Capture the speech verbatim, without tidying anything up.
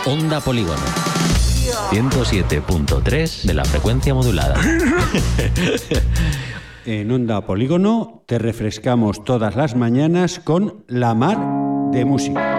Onda Polígono. ciento siete punto tres de la frecuencia modulada. En Onda Polígono te refrescamos todas las mañanas con La Mar de Música.